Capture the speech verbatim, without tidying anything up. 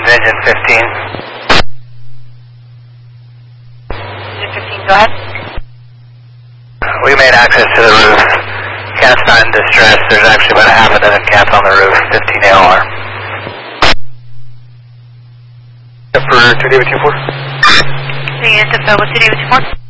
Engine fifteen. Engine fifteen, go ahead. We made access to the roof. Cat's not in distress. There's actually about a half a dozen cats on the roof. fifteen A L R. For two David two four. The end of uh, what's two David two four?